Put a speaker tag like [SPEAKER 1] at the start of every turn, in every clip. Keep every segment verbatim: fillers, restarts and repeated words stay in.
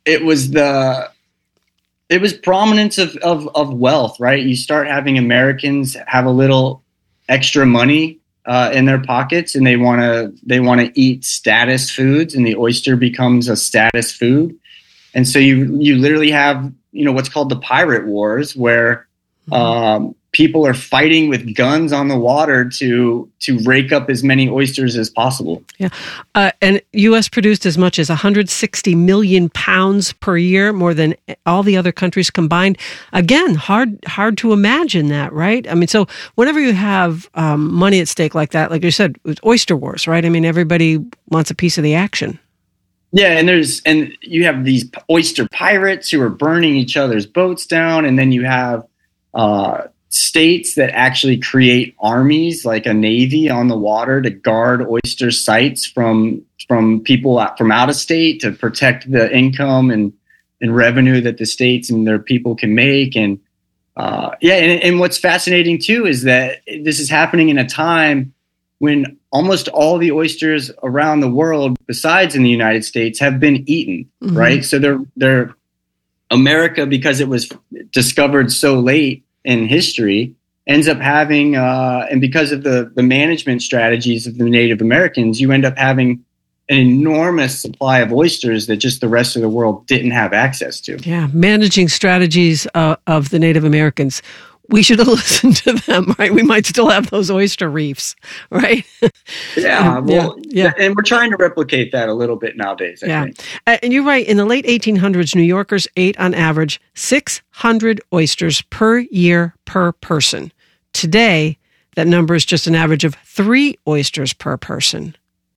[SPEAKER 1] it was the it was prominence of, of of wealth, right? You start having Americans have a little extra money uh, in their pockets, and they want to they want to eat status foods, and the oyster becomes a status food. And so you you literally have, you know, what's called the pirate wars, where um, people are fighting with guns on the water to to rake up as many oysters as possible.
[SPEAKER 2] Yeah, uh, and U S produced as much as one hundred sixty million pounds per year, more than all the other countries combined. Again, hard hard to imagine that, right? I mean, so whenever you have um, money at stake like that, like you said, it's oyster wars, right? I mean, everybody wants a piece of the action.
[SPEAKER 1] Yeah, and there's and you have these oyster pirates who are burning each other's boats down, and then you have uh, states that actually create armies, like a navy on the water, to guard oyster sites from from people out, from out of state, to protect the income and and revenue that the states and their people can make. And uh, yeah, and, and what's fascinating too is that this is happening in a time when almost all the oysters around the world, besides in the United States, have been eaten, mm-hmm. right? So they're they're America, because it was discovered so late in history, ends up having, uh, and because of the the management strategies of the Native Americans, you end up having an enormous supply of oysters that just the rest of the world didn't have access to.
[SPEAKER 2] Yeah, managing strategies uh, of the Native Americans. We should have listened to them, right? We might still have those oyster reefs, right?
[SPEAKER 1] Yeah, well, yeah, yeah. And we're trying to replicate that a little bit nowadays, I
[SPEAKER 2] yeah.
[SPEAKER 1] think.
[SPEAKER 2] And you're right. In the late eighteen hundreds, New Yorkers ate on average six hundred oysters per year per person. Today, that number is just an average of three oysters per person.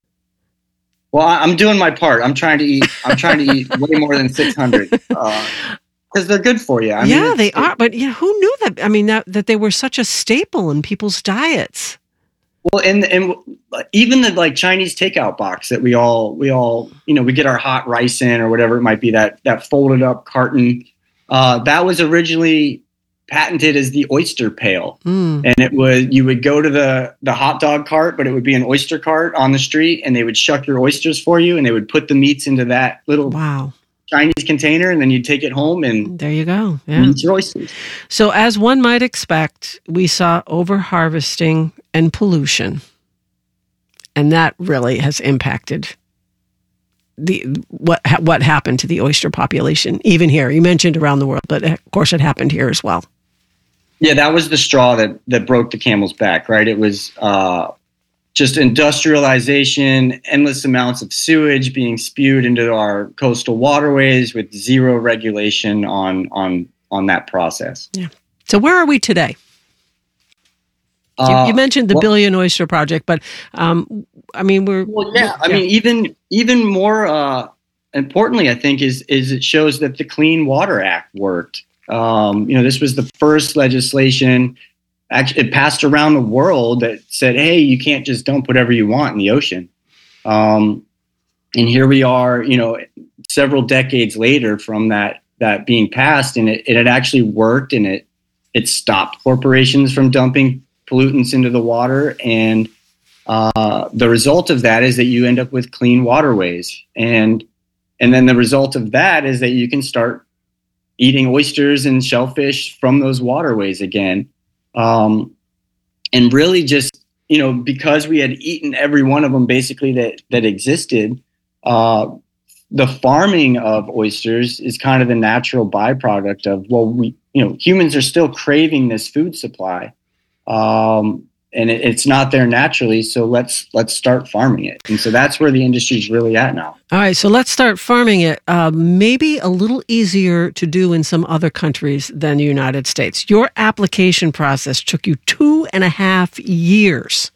[SPEAKER 1] Well, I'm doing my part. I'm trying to eat. I'm trying to eat way more than six hundred. Uh, Because they're good for you. I
[SPEAKER 2] yeah,
[SPEAKER 1] mean,
[SPEAKER 2] they are. But yeah, who knew that? I mean, that, that they were such a staple in people's diets.
[SPEAKER 1] Well, and and even the like Chinese takeout box that we all we all you know we get our hot rice in, or whatever it might be, that that folded up carton, uh, that was originally patented as the oyster pail, mm. and it was you would go to the the hot dog cart, but it would be an oyster cart on the street, and they would shuck your oysters for you, and they would put the meats into that little
[SPEAKER 2] wow.
[SPEAKER 1] Chinese container, and then you take it home and
[SPEAKER 2] there you go. Yeah.
[SPEAKER 1] Eat your oysters.
[SPEAKER 2] So as one might expect, we saw over-harvesting and pollution, and that really has impacted the what what happened to the oyster population, even here. You mentioned around the world, but of course it happened here as well.
[SPEAKER 1] Yeah, that was the straw that, that broke the camel's back, right? It was uh, just industrialization, endless amounts of sewage being spewed into our coastal waterways with zero regulation on on on that process.
[SPEAKER 2] Yeah. So where are we today? Uh, you, you mentioned the well, Billion Oyster Project, but um, I mean we're
[SPEAKER 1] well, yeah. I yeah. mean even even more uh, importantly, I think is is it shows that the Clean Water Act worked. Um, you know, this was the first legislation. Actually, it passed around the world that said, hey, you can't just dump whatever you want in the ocean. Um, and here we are, you know, several decades later from that that being passed, and it, it had actually worked, and it it stopped corporations from dumping pollutants into the water. And uh, the result of that is that you end up with clean waterways. And and then the result of that is that you can start eating oysters and shellfish from those waterways again. Um, and really just, you know, because we had eaten every one of them basically that, that existed, uh, the farming of oysters is kind of the natural byproduct of, well, we, you know, humans are still craving this food supply. Um, and it, it's not there naturally. So let's, let's start farming it. And so that's where the industry is really at now.
[SPEAKER 2] All right. So let's start farming it. Uh, maybe a little easier to do in some other countries than the United States. Your application process took you two and a half years.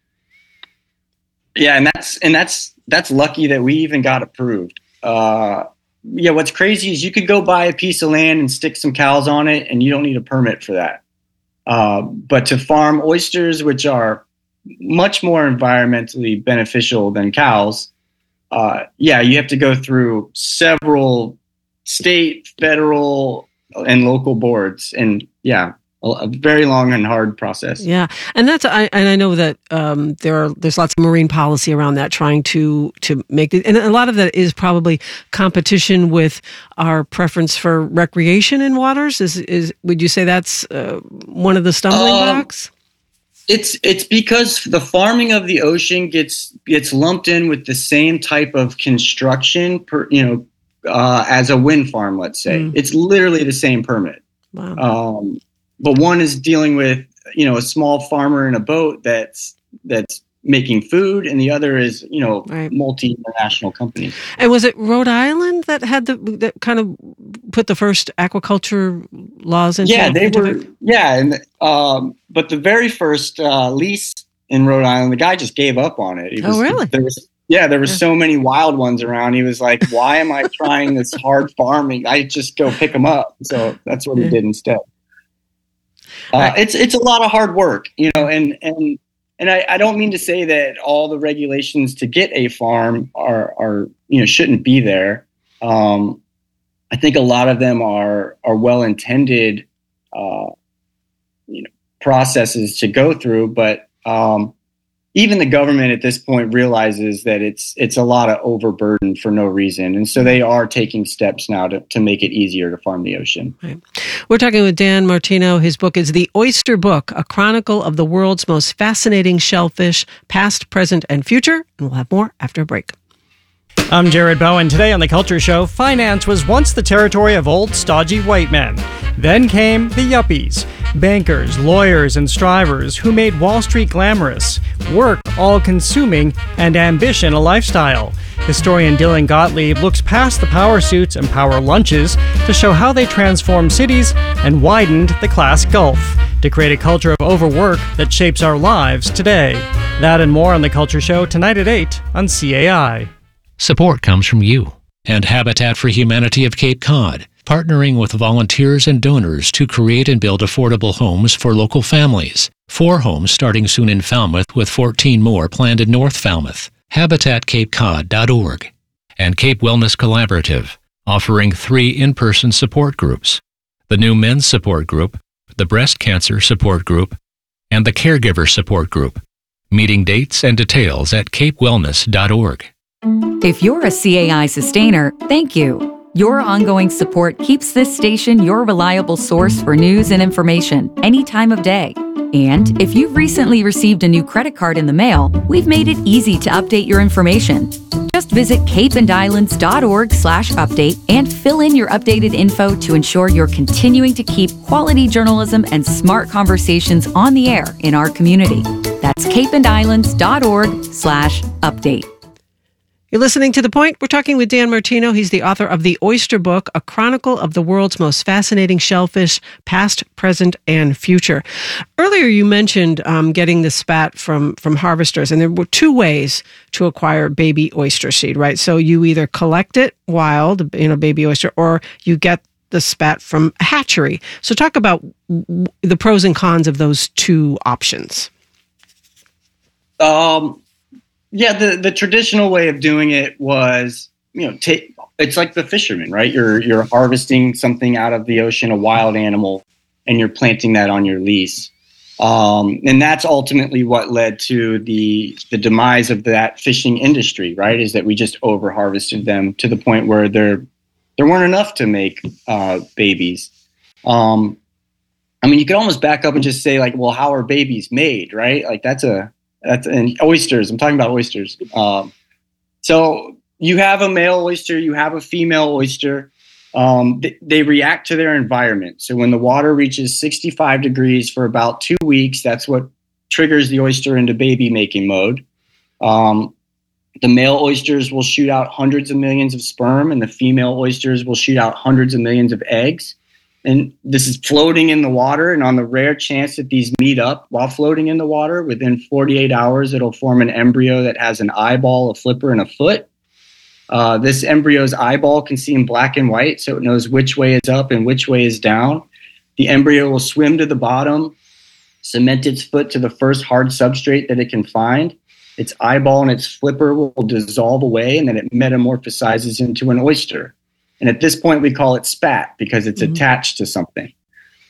[SPEAKER 1] Yeah. And that's, and that's, that's lucky that we even got approved. Uh, yeah. What's crazy is you could go buy a piece of land and stick some cows on it, and you don't need a permit for that. Uh, but to farm oysters, which are much more environmentally beneficial than cows, uh, yeah, you have to go through several state, federal, and local boards. And yeah, a, a very long and hard process.
[SPEAKER 2] Yeah, and that's I and I know that um, there are there's lots of marine policy around that, trying to to make it, and a lot of that is probably competition with our preference for recreation in waters. Is is would you say that's uh, one of the stumbling
[SPEAKER 1] um,
[SPEAKER 2] blocks?
[SPEAKER 1] It's it's because the farming of the ocean gets gets lumped in with the same type of construction, per, you know, uh, as a wind farm. Let's say mm. it's literally the same permit.
[SPEAKER 2] Wow.
[SPEAKER 1] Um, But one is dealing with, you know, a small farmer in a boat that's that's making food, and the other is, you know,
[SPEAKER 2] right.
[SPEAKER 1] multi-international companies.
[SPEAKER 2] And was it Rhode Island that had the that kind of put the first aquaculture laws into?
[SPEAKER 1] Yeah, they
[SPEAKER 2] into
[SPEAKER 1] were.
[SPEAKER 2] it?
[SPEAKER 1] Yeah, and um, but the very first uh, lease in Rhode Island, the guy just gave up on it. He was,
[SPEAKER 2] oh, really?
[SPEAKER 1] There was, yeah, there were yeah. so many wild ones around. He was like, "Why am I trying this hard farming? I just go pick them up." So that's what yeah. he did instead. Uh, right. It's it's a lot of hard work, you know, and and and I, I don't mean to say that all the regulations to get a farm are are you know shouldn't be there. Um, I think a lot of them are are well intended, uh, you know, processes to go through, but um, even the government at this point realizes that it's it's a lot of overburden for no reason. And so they are taking steps now to, to make it easier to farm the ocean.
[SPEAKER 2] Right. We're talking with Dan Martino. His book is The Oyster Book, a chronicle of the world's most fascinating shellfish, past, present, and future. And we'll have more after a break.
[SPEAKER 3] I'm Jared Bowen. Today on The Culture Show, finance was once the territory of old, stodgy white men. Then came the yuppies, bankers, lawyers, and strivers who made Wall Street glamorous, work all-consuming, and ambition a lifestyle. Historian Dylan Gottlieb looks past the power suits and power lunches to show how they transformed cities and widened the class gulf to create a culture of overwork that shapes our lives today. That and more on The Culture Show tonight at eight on C A I.
[SPEAKER 4] Support comes from you and Habitat for Humanity of Cape Cod, partnering with volunteers and donors to create and build affordable homes for local families. Four homes starting soon in Falmouth, with fourteen more planned in North Falmouth. habitat cape cod dot org. And Cape Wellness Collaborative, offering three in-person support groups: the new men's support group, the breast cancer support group, and the caregiver support group. Meeting dates and details at cape wellness dot org.
[SPEAKER 5] If you're a C A I sustainer, thank you. Your ongoing support keeps this station your reliable source for news and information any time of day. And if you've recently received a new credit card in the mail, we've made it easy to update your information. Just visit cape and islands dot org slash update and fill in your updated info to ensure you're continuing to keep quality journalism and smart conversations on the air in our community. That's cape and islands dot org slash update.
[SPEAKER 2] You're listening to The Point. We're talking with Dan Martino. He's the author of The Oyster Book, a chronicle of the world's most fascinating shellfish, past, present, and future. Earlier, you mentioned um, getting the spat from, from harvesters, and there were two ways to acquire baby oyster seed, right? So you either collect it wild, you know, baby oyster, or you get the spat from a hatchery. So talk about the pros and cons of those two options.
[SPEAKER 1] Um. Yeah, the, the traditional way of doing it was, you know, take it's like the fisherman, right? You're you're harvesting something out of the ocean, a wild animal, and you're planting that on your lease. Um, and that's ultimately what led to the the demise of that fishing industry, right? Is that we just over harvested them to the point where there there weren't enough to make uh, babies. Um, I mean, you could almost back up and just say, like, well, how are babies made, right? Like that's a That's and oysters. I'm talking about oysters. Um, so you have a male oyster, you have a female oyster. Um, they, they react to their environment. So when the water reaches sixty-five degrees for about two weeks, that's what triggers the oyster into baby making mode. Um, the male oysters will shoot out hundreds of millions of sperm, and the female oysters will shoot out hundreds of millions of eggs. And this is floating in the water, and on the rare chance that these meet up while floating in the water, within forty-eight hours, it'll form an embryo that has an eyeball, a flipper, and a foot. Uh, this embryo's eyeball can see in black and white, so it knows which way is up and which way is down. The embryo will swim to the bottom, cement its foot to the first hard substrate that it can find. Its eyeball and its flipper will dissolve away, and then it metamorphosizes into an oyster. And at this point, we call it spat because it's mm-hmm. attached to something.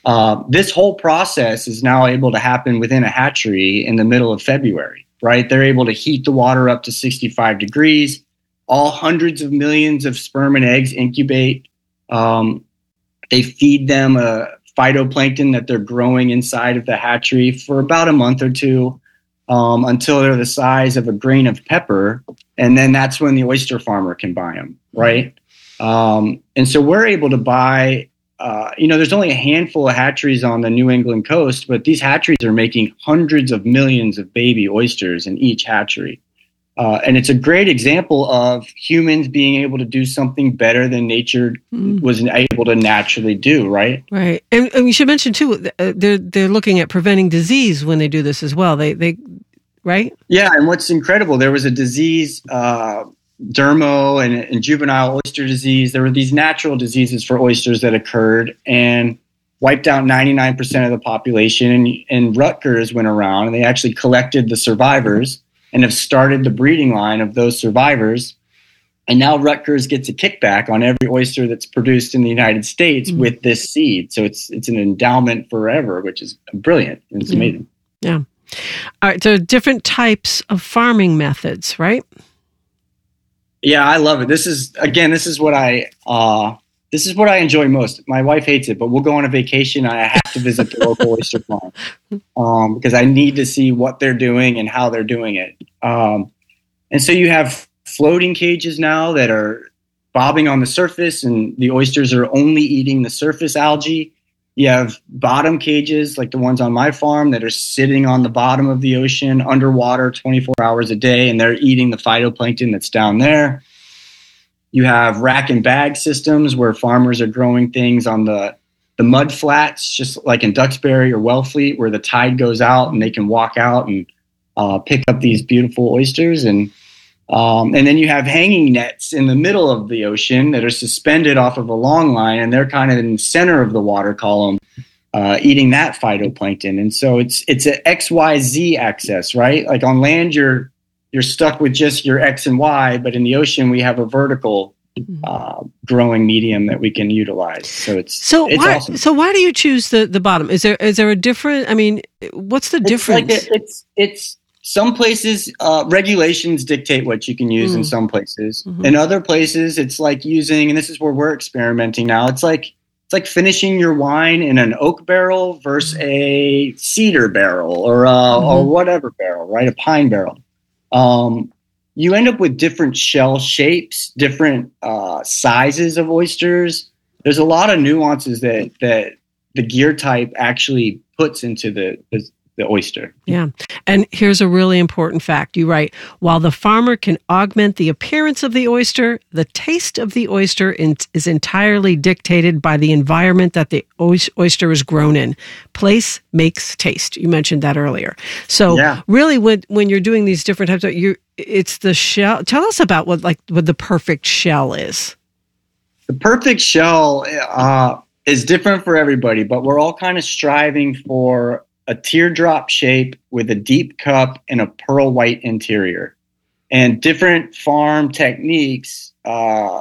[SPEAKER 1] Uh, this whole process is now able to happen within a hatchery in the middle of February, right? They're able to heat the water up to sixty-five degrees. All hundreds of millions of sperm and eggs incubate. Um, they feed them a phytoplankton that they're growing inside of the hatchery for about a month or two um, until they're the size of a grain of pepper. And then that's when the oyster farmer can buy them, right? Um, and so we're able to buy, uh, you know, there's only a handful of hatcheries on the New England coast, but these hatcheries are making hundreds of millions of baby oysters in each hatchery. Uh, and it's a great example of humans being able to do something better than nature mm. was able to naturally do, right?
[SPEAKER 2] Right. And, and we should mention, too, uh, they're they're looking at preventing disease when they do this as well. They, they right?
[SPEAKER 1] Yeah, and what's incredible, there was a disease, uh, dermo and, and juvenile oyster disease. There were these natural diseases for oysters that occurred and wiped out ninety-nine percent of the population. And, and Rutgers went around and they actually collected the survivors and have started the breeding line of those survivors. And now Rutgers gets a kickback on every oyster that's produced in the United States mm-hmm. with this seed. So it's it's an endowment forever, which is brilliant. It's
[SPEAKER 2] yeah.
[SPEAKER 1] amazing.
[SPEAKER 2] Yeah. All right. There are different types of farming methods, right?
[SPEAKER 1] Yeah, I love it. This is, again, this is what I, uh, this is what I enjoy most. My wife hates it, but we'll go on a vacation and I have to visit the local oyster farm um, because I need to see what they're doing and how they're doing it. Um, and so you have floating cages now that are bobbing on the surface and the oysters are only eating the surface algae. You have bottom cages like the ones on my farm that are sitting on the bottom of the ocean underwater twenty-four hours a day, and they're eating the phytoplankton that's down there. You have rack and bag systems where farmers are growing things on the, the mud flats, just like in Duxbury or Wellfleet, where the tide goes out and they can walk out and uh, pick up these beautiful oysters. And um, and then you have hanging nets in the middle of the ocean that are suspended off of a long line, and they're kind of in the center of the water column, uh, eating that phytoplankton. And so it's it's an X Y Z axis, right? Like on land, you're you're stuck with just your X and Y, but in the ocean, we have a vertical uh, growing medium that we can utilize. So it's
[SPEAKER 2] so
[SPEAKER 1] it's
[SPEAKER 2] why
[SPEAKER 1] awesome.
[SPEAKER 2] So why do you choose the, the bottom? Is there is there a different? I mean, what's the
[SPEAKER 1] it's
[SPEAKER 2] difference?
[SPEAKER 1] Like a, it's it's some places uh, regulations dictate what you can use mm. in some places. Mm-hmm. In other places, it's like using, and this is where we're experimenting now. It's like it's like finishing your wine in an oak barrel versus a cedar barrel or a, mm-hmm. or whatever barrel, right? A pine barrel. Um, you end up with different shell shapes, different uh, sizes of oysters. There's a lot of nuances that that the gear type actually puts into the, the, the oyster.
[SPEAKER 2] Yeah. And here's a really important fact. You write, while the farmer can augment the appearance of the oyster, the taste of the oyster in, is entirely dictated by the environment that the oyster is grown in. Place makes taste. You mentioned that earlier. So yeah. really when when you're doing these different types of, you it's the shell. Tell us about what like what the perfect shell is.
[SPEAKER 1] The perfect shell uh, is different for everybody, but we're all kind of striving for a teardrop shape with a deep cup and a pearl white interior. And different farm techniques uh,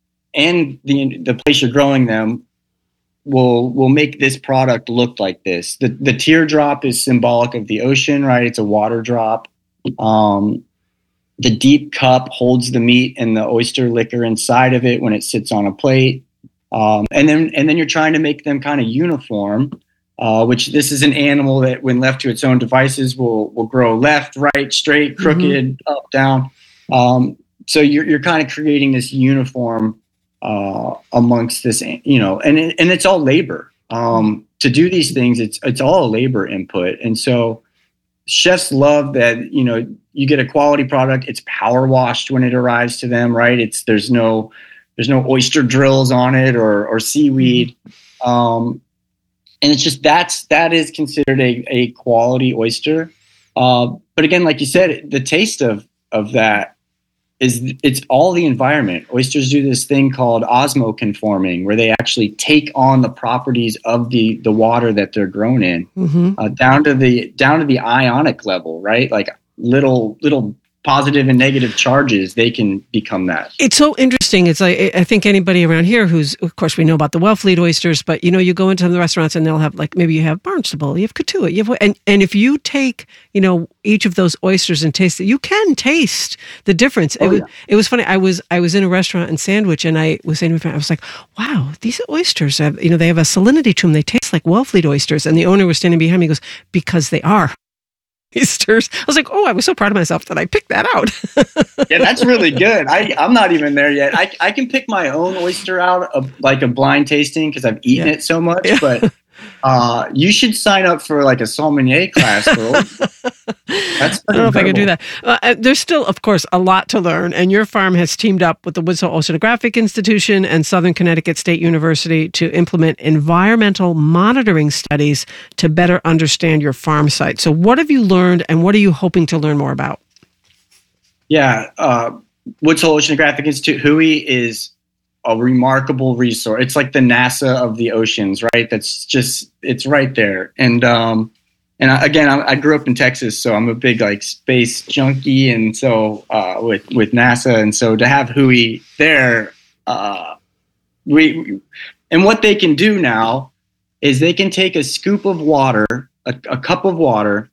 [SPEAKER 1] and the the place you're growing them will will make this product look like this. The the teardrop is symbolic of the ocean, right? It's a water drop. Um, the deep cup holds the meat and the oyster liquor inside of it when it sits on a plate. Um, and then and then you're trying to make them kind of uniform. Uh, which this is an animal that when left to its own devices will will grow left, right, straight, crooked, mm-hmm. up, down. Um, so you're you're kind of creating this uniform uh, amongst this, you know, and it, and it's all labor. Um, to do these things, it's it's all labor input. And so chefs love that, you know, you get a quality product. It's power washed when it arrives to them, right? It's there's no there's no oyster drills on it or or seaweed. Um, And it's just that's that is considered a, a quality oyster. Uh, but again, like you said, the taste of of that is it's all the environment. Oysters do this thing called osmoconforming, where they actually take on the properties of the the water that they're grown in, mm-hmm. uh, down to the down to the ionic level, right? Like little little positive and negative charges, they can become that.
[SPEAKER 2] It's so interesting. It's like, I think anybody around here who's, of course, we know about the Wellfleet oysters, but you know, you go into some of the restaurants and they'll have like, maybe you have Barnstable, you have Katuah, you have, and, and if you take, you know, each of those oysters and taste it, you can taste the difference.
[SPEAKER 1] Oh,
[SPEAKER 2] it was,
[SPEAKER 1] yeah.
[SPEAKER 2] it was funny. I was, I was in a restaurant in Sandwich and I was saying to my friend, I was like, wow, these oysters have, you know, they have a salinity to them. They taste like Wellfleet oysters. And the owner was standing behind me, he goes, because they are oysters. I was like, oh, I was so proud of myself that I picked that out.
[SPEAKER 1] Yeah, that's really good. I, I'm not even there yet. I, I can pick my own oyster out of like a blind tasting because I've eaten
[SPEAKER 2] Yeah.
[SPEAKER 1] it so much.
[SPEAKER 2] Yeah.
[SPEAKER 1] But uh, you should sign up for like a sommelier class. For that's
[SPEAKER 2] I don't know if I can do
[SPEAKER 1] incredible.
[SPEAKER 2] that. Uh, there's still, of course, a lot to learn. And your farm has teamed up with the Woods Hole Oceanographic Institution and Southern Connecticut State University to implement environmental monitoring studies to better understand your farm site. So what have you learned and what are you hoping to learn more about?
[SPEAKER 1] Yeah, uh, Woods Hole Oceanographic Institute, W H O I, is a remarkable resource. It's like the NASA of the oceans, right? That's just, it's right there. And um, and I, again, I, I grew up in Texas, so I'm a big like space junkie, and so uh, with with NASA, and so to have W H O I there, uh, we and what they can do now is they can take a scoop of water, a, a cup of water.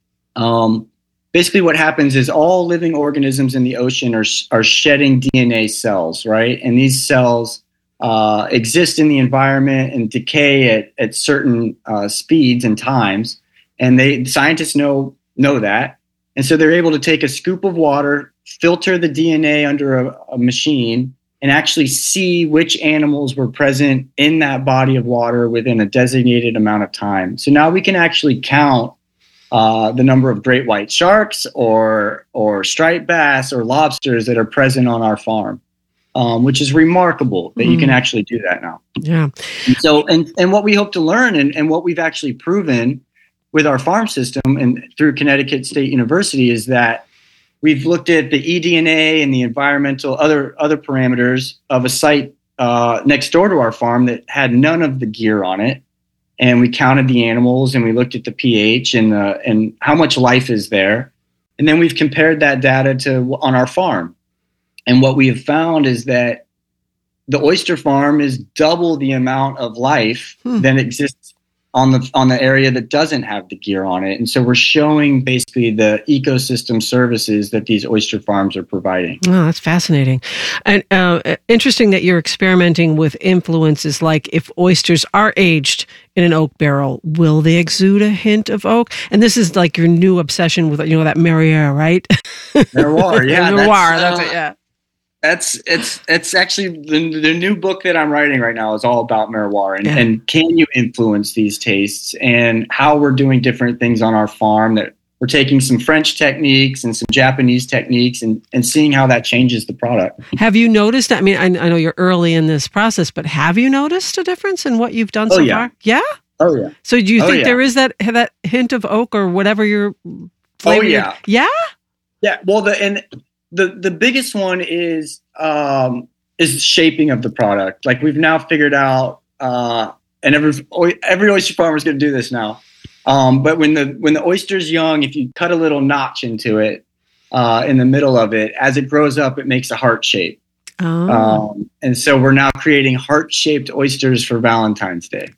[SPEAKER 1] Um, basically, what happens is all living organisms in the ocean are are shedding D N A cells, right? And these cells uh, exist in the environment and decay at at certain uh, speeds and times. And they scientists know know that, and so they're able to take a scoop of water, filter the D N A under a, a machine, and actually see which animals were present in that body of water within a designated amount of time. So now we can actually count uh, the number of great white sharks or or striped bass or lobsters that are present on our farm, um, which is remarkable that mm. you can actually do that now.
[SPEAKER 2] Yeah.
[SPEAKER 1] And so, and, and what we hope to learn and, and what we've actually proven with our farm system and through Connecticut State University is that we've looked at the eDNA and the environmental other other parameters of a site uh, next door to our farm that had none of the gear on it, and we counted the animals and we looked at the pH and uh, and how much life is there, and then we've compared that data to on our farm, and what we have found is that the oyster farm is double the amount of life hmm. than exists on the on the area that doesn't have the gear on it. And so we're showing basically the ecosystem services that these oyster farms are providing.
[SPEAKER 2] Oh, that's fascinating. And uh, interesting that you're experimenting with influences like if oysters are aged in an oak barrel, will they exude a hint of oak? And this is like your new obsession with, you know, that Merrière, right?
[SPEAKER 1] Merrière, yeah.
[SPEAKER 2] Merrière, that's,
[SPEAKER 1] that's uh,
[SPEAKER 2] it, yeah.
[SPEAKER 1] That's it's it's actually the, the new book that I'm writing right now is all about Merrière and,
[SPEAKER 2] yeah.
[SPEAKER 1] and can you influence these tastes and how we're doing different things on our farm, that we're taking some French techniques and some Japanese techniques and, and seeing how that changes the product.
[SPEAKER 2] Have you noticed, I mean, I, I know you're early in this process, but have you noticed a difference in what you've done
[SPEAKER 1] oh,
[SPEAKER 2] so
[SPEAKER 1] yeah.
[SPEAKER 2] far? Yeah?
[SPEAKER 1] Oh, yeah.
[SPEAKER 2] So do you
[SPEAKER 1] oh,
[SPEAKER 2] think
[SPEAKER 1] yeah.
[SPEAKER 2] there is that that hint of oak or whatever you're
[SPEAKER 1] Oh, yeah.
[SPEAKER 2] Yeah?
[SPEAKER 1] Yeah. Well, the and the, the biggest one is um, is shaping of the product. Like we've now figured out, uh, and every every oyster farmer is going to do this now. Um, but when the when the oyster's young, if you cut a little notch into it uh, in the middle of it, as it grows up, it makes a heart shape.
[SPEAKER 2] Oh.
[SPEAKER 1] Um, and so we're now creating heart-shaped oysters for Valentine's Day.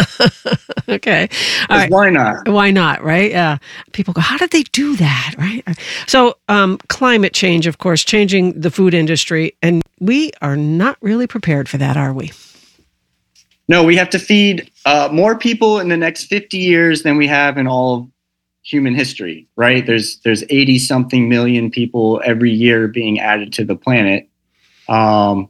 [SPEAKER 2] Okay. All right.
[SPEAKER 1] Why not?
[SPEAKER 2] Why not, right? Yeah. People go, how did they do that, right? So um, climate change, of course, changing the food industry, and we are not really prepared for that, are we?
[SPEAKER 1] No, we have to feed uh, more people in the next fifty years than we have in all of human history, right? There's there's eighty-something million people every year being added to the planet. Um,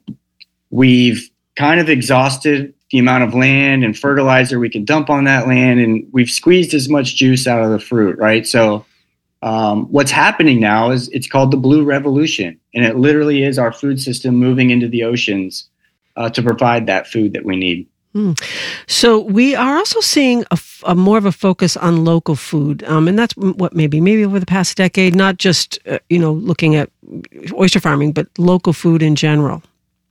[SPEAKER 1] we've kind of exhausted the amount of land and fertilizer we can dump on that land, and we've squeezed as much juice out of the fruit, right? So um, what's happening now is it's called the Blue Revolution, and it literally is our food system moving into the oceans uh, to provide that food that we need.
[SPEAKER 2] Hmm. So we are also seeing a, a more of a focus on local food, um, and that's what maybe maybe over the past decade, not just uh, you know looking at oyster farming, but local food in general.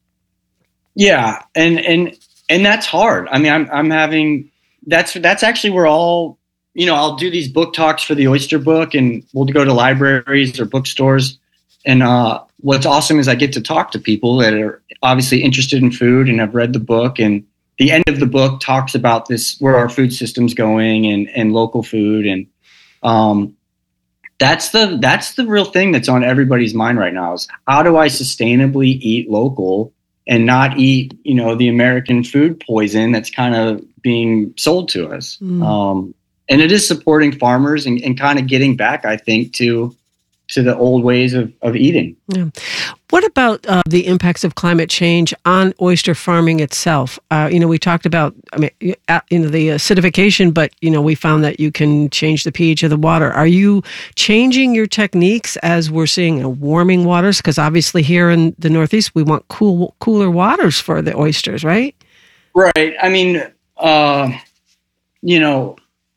[SPEAKER 1] Yeah, and and and that's hard. I mean, I'm I'm having that's that's actually where all you know, I'll do these book talks for the oyster book, and we'll go to libraries or bookstores. And uh, what's awesome is I get to talk to people that are obviously interested in food and have read the book. And the end of the book talks about this, where our food system's going, and, and local food. And um, that's the that's the real thing that's on everybody's mind right now, is how do I sustainably eat local and not eat, you know, the American food poison that's kind of being sold to us. Mm. Um, and it is supporting farmers and, and kind of getting back, I think, to to the old ways of, of eating.
[SPEAKER 2] Yeah. What about uh, the impacts of climate change on oyster farming itself? Uh, you know, we talked about, I mean, you know, the acidification, but, you know, we found that you can change the pH of the water. Are you changing your techniques as we're seeing uh, warming waters? Because obviously here in the Northeast, we want cool, cooler waters for the oysters, right?
[SPEAKER 1] Right. I mean, uh, you know,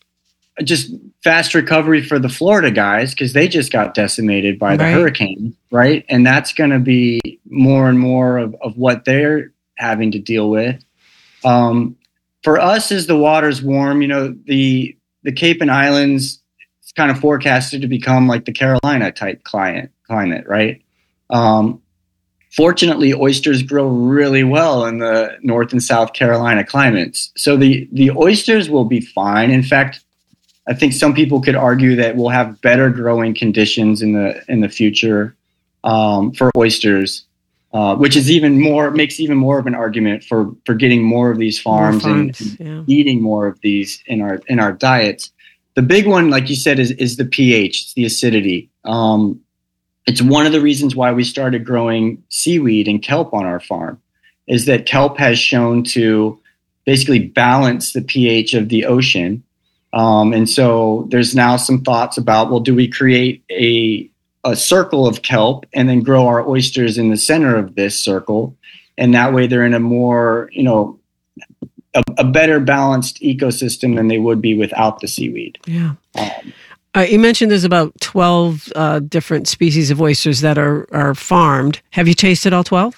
[SPEAKER 1] just fast recovery for the Florida guys, because they just got decimated by the right. hurricane, right? And that's going to be more and more of, of what they're having to deal with. Um, for us, as the water's warm, you know, the the Cape and Islands is kind of forecasted to become like the Carolina type climate, climate, right? Um, fortunately, oysters grow really well in the North and South Carolina climates. So the, the oysters will be fine. In fact, I think some people could argue that we'll have better growing conditions in the in the future um, for oysters, uh, which is even more makes even more of an argument for, for getting more of these farms, farms and, and yeah. eating more of these in our in our diets. The big one, like you said, is is the pH, it's the acidity. Um, it's one of the reasons why we started growing seaweed and kelp on our farm, is that kelp has shown to basically balance the pH of the ocean. Um, and so there's now some thoughts about, well, do we create a a circle of kelp and then grow our oysters in the center of this circle? And that way they're in a more, you know, a, a better balanced ecosystem than they would be without the seaweed.
[SPEAKER 2] Yeah. Um, uh, you mentioned there's about twelve uh, different species of oysters that are, are farmed. Have you tasted all twelve?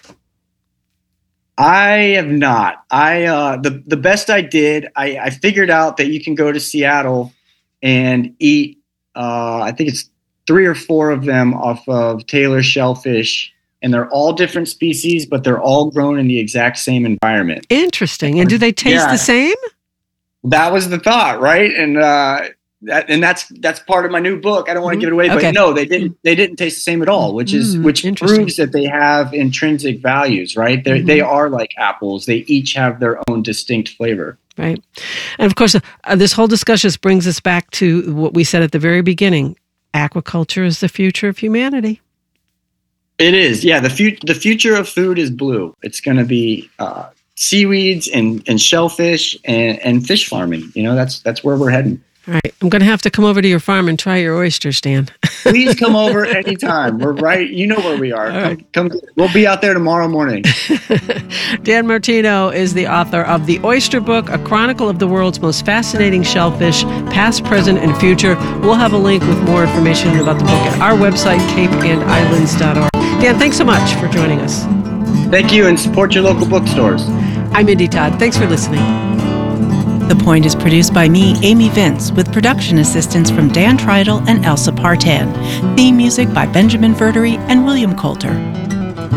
[SPEAKER 1] I have not. I uh, the the best I did, I, I figured out that you can go to Seattle and eat. Uh, I think it's three or four of them off of Taylor shellfish, and they're all different species, but they're all grown in the exact same environment.
[SPEAKER 2] Interesting. And do they taste yeah. the same?
[SPEAKER 1] That was the thought, right? And uh, that, and that's that's part of my new book. I don't want to mm-hmm. give it away, okay. but no, they didn't. They didn't taste the same at all, which is mm, which proves that they have intrinsic values, right? They mm-hmm. they are like apples. They each have their own distinct flavor.
[SPEAKER 2] Right. And of course, uh, this whole discussion brings us back to what we said at the very beginning. Aquaculture is the future of humanity.
[SPEAKER 1] It is. Yeah. The, fu- the future of food is blue. It's going to be uh, seaweeds and, and shellfish and, and fish farming. You know, that's that's where we're heading.
[SPEAKER 2] All right. I'm going to have to come over to your farm and try your oysters, Dan.
[SPEAKER 1] Please come over anytime. We're right. You know where we are. Come, right. come. We'll be out there tomorrow morning.
[SPEAKER 2] Dan Martino is the author of The Oyster Book, a chronicle of the world's most fascinating shellfish, past, present, and future. We'll have a link with more information about the book at our website, cape and islands dot org. Dan, thanks so much for joining us.
[SPEAKER 1] Thank you, and support your local bookstores.
[SPEAKER 2] I'm Mindy Todd. Thanks for listening.
[SPEAKER 6] The Point is produced by me, Amy Vince, with production assistance from Dan Treidel and Elsa Partan. Theme music by Benjamin Verdery and William Coulter.